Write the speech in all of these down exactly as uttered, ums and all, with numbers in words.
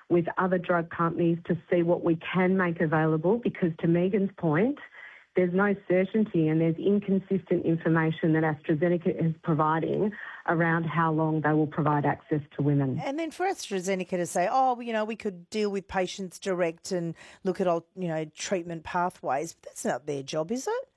with other drug companies to see what we can make available, because to Megan's point, there's no certainty and there's inconsistent information that AstraZeneca is providing around how long they will provide access to women. And then for AstraZeneca to say, oh, well, you know, we could deal with patients direct and look at, all, you know, treatment pathways, but that's not their job, is it?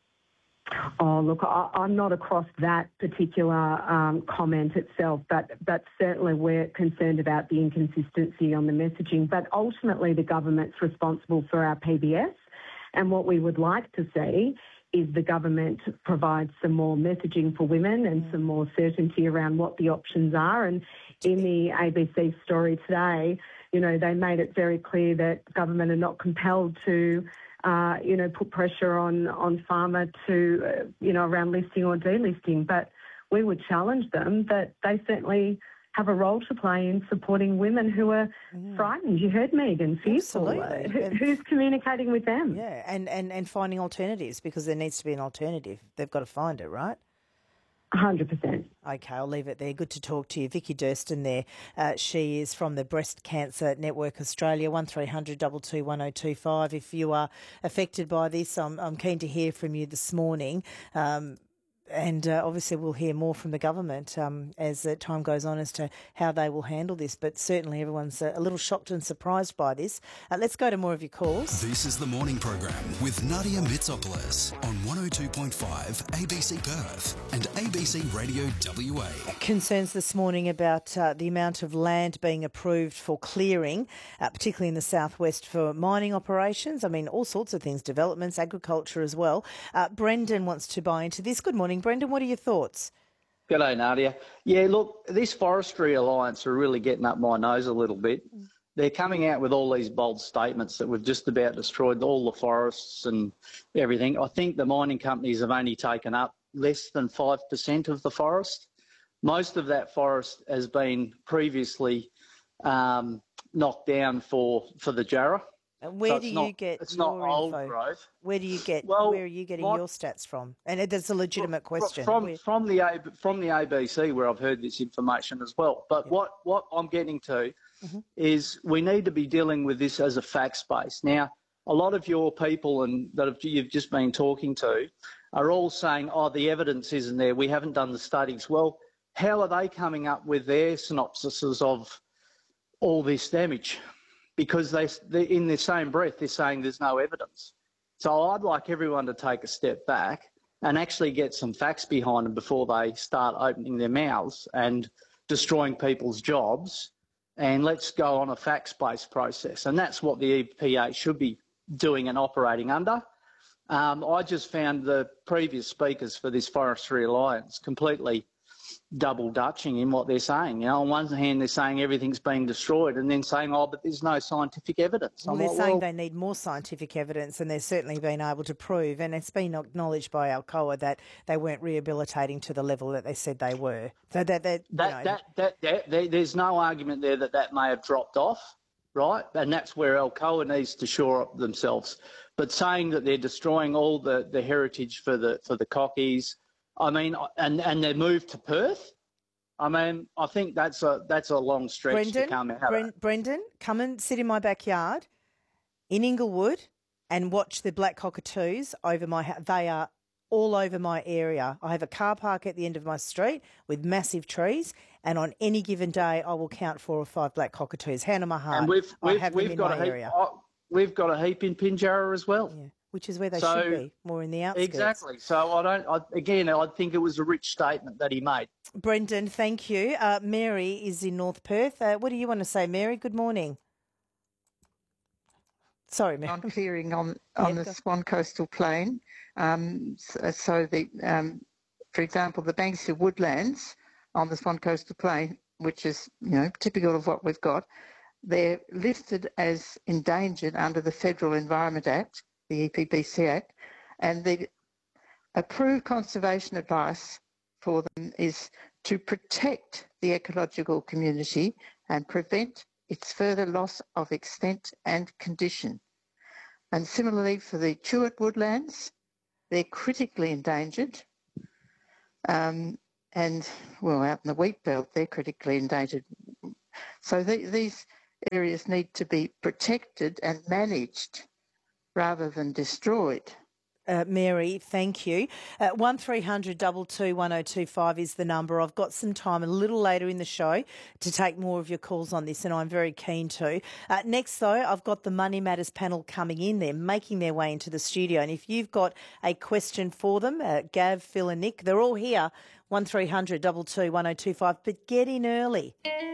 Oh, look, I, I'm not across that particular um, comment itself, but, but certainly we're concerned about the inconsistency on the messaging. But ultimately the government's responsible for our P B S. And what we would like to see is the government provide some more messaging for women and some more certainty around what the options are. And in the A B C story today, you know, they made it very clear that government are not compelled to, uh, you know, put pressure on, on pharma to, uh, you know, around listing or delisting. But we would challenge them that they certainly have a role to play in supporting women who are mm. frightened. You heard Megan, fearful. Absolutely. Who, who's communicating with them? Yeah, and, and, and finding alternatives, because there needs to be an alternative. They've got to find it, right? one hundred percent. Okay, I'll leave it there. Good to talk to you. Vicky Durston there. Uh, she is from the Breast Cancer Network Australia, one three hundred two two one oh two five. If you are affected by this, I'm, I'm keen to hear from you this morning. Um, And uh, obviously we'll hear more from the government um, as uh, time goes on as to how they will handle this. But certainly everyone's uh, a little shocked and surprised by this. Uh, let's go to more of your calls. This is the morning program with Nadia Mitsopoulos on one oh two point five A B C Perth and A B C Radio W A. Concerns this morning about uh, the amount of land being approved for clearing, uh, particularly in the southwest for mining operations. I mean, all sorts of things, developments, agriculture as well. Uh, Brendan wants to buy into this. Good morning, Brendan. What are your thoughts? G'day, Nadia. Yeah, look, this Forestry Alliance are really getting up my nose a little bit. They're coming out with all these bold statements that we've just about destroyed all the forests and everything. I think the mining companies have only taken up less than five percent of the forest. Most of that forest has been previously um, knocked down for, for the Jarrah. And where so do you not, get it's your not old info? growth. Where do you get? Well, where are you getting my, your stats from? And that's a legitimate question. From from the A, from the A B C, where I've heard this information as well. But yeah. what what I'm getting to mm-hmm. is we need to be dealing with this as a fact space. Now, a lot of your people and that have, you've just been talking to are all saying, "Oh, the evidence isn't there. We haven't done the studies." Well, how are they coming up with their synopsises of all this damage? Because they, they, in the same breath, they're saying there's no evidence. So I'd like everyone to take a step back and actually get some facts behind them before they start opening their mouths and destroying people's jobs. And let's go on a facts-based process. And that's what the E P A should be doing and operating under. Um, I just found the previous speakers for this Forestry Alliance completely double dutching in what they're saying. You know, on one hand they're saying everything's being destroyed and then saying, oh, but there's no scientific evidence. Well, I'm they're like, saying well, they need more scientific evidence, and they've certainly been able to prove, and it's been acknowledged by Alcoa that they weren't rehabilitating to the level that they said they were. So that, that, that, you know, that, that, that, that there's no argument there that that may have dropped off, right? And that's where Alcoa needs to shore up themselves. But saying that they're destroying all the, the heritage for the for the cockies, I mean, and, and their move to Perth, I mean, I think that's a that's a long stretch Brendan, to come out Bren, of. Brendan, come and sit in my backyard in Inglewood and watch the black cockatoos over my house. They are all over my area. I have a car park at the end of my street with massive trees, and on any given day I will count four or five black cockatoos. Hand on my heart, And we've, we've, I have we've them in got my a heap, area. oh, we've got a heap in Pinjarra as well. Yeah. Which is where they so, should be, more in the outskirts. Exactly. So I don't. I, again, I think it was a rich statement that he made. Brendan, thank you. Uh, Mary is in North Perth. Uh, what do you want to say, Mary? Good morning. Sorry, Mary. On clearing on on yeah, the Swan Coastal Plain. Um, so, so the, um, for example, the Banksia woodlands on the Swan Coastal Plain, which is you know typical of what we've got. They're listed as endangered under the Federal Environment Act, the E P B C Act, and the approved conservation advice for them is to protect the ecological community and prevent its further loss of extent and condition. And similarly for the Chewett woodlands, they're critically endangered. Um, and, well, out in the wheat belt, they're critically endangered. So the, these... areas need to be protected and managed rather than destroyed. Uh, Mary, thank you. Uh, one three hundred two two one oh two five is the number. I've got some time a little later in the show to take more of your calls on this, and I'm very keen to. Uh, next, though, I've got the Money Matters panel coming in. They're making their way into the studio, and if you've got a question for them, uh, Gav, Phil and Nick, they're all here, one three hundred two two one oh two five, but get in early.